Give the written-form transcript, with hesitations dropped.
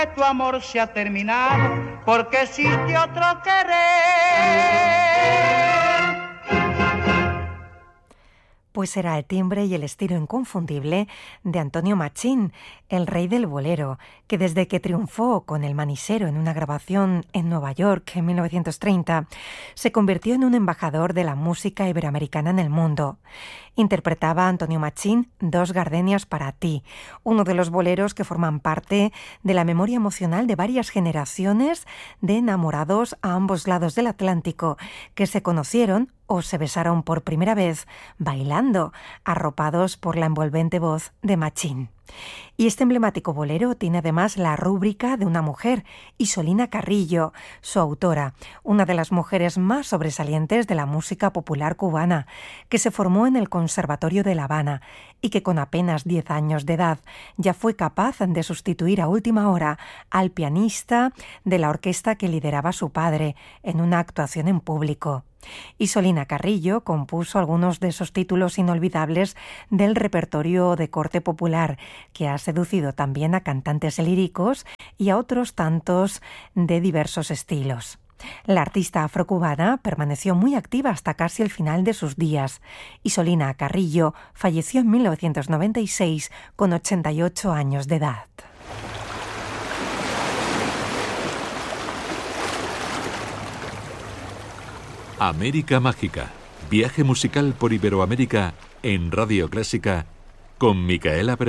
Tu amor se ha terminado porque existe otro querer. Pues era el timbre y el estilo inconfundible de Antonio Machín, el rey del bolero, que desde que triunfó con El Manisero en una grabación en Nueva York en 1930, se convirtió en un embajador de la música iberoamericana en el mundo. Interpretaba Antonio Machín Dos gardenias para ti, uno de los boleros que forman parte de la memoria emocional de varias generaciones de enamorados a ambos lados del Atlántico, que se conocieron o se besaron por primera vez bailando, arropados por la envolvente voz de Machín. Y este emblemático bolero tiene además la rúbrica de una mujer, Isolina Carrillo, su autora, una de las mujeres más sobresalientes de la música popular cubana, que se formó en el Conservatorio de La Habana y que con apenas 10 años de edad ya fue capaz de sustituir a última hora al pianista de la orquesta que lideraba su padre en una actuación en público. Isolina Carrillo compuso algunos de esos títulos inolvidables del repertorio de corte popular, que ha seducido también a cantantes líricos y a otros tantos de diversos estilos. La artista afrocubana permaneció muy activa hasta casi el final de sus días. Isolina Carrillo falleció en 1996 con 88 años de edad. América Mágica, viaje musical por Iberoamérica en Radio Clásica con Micaela Pérez.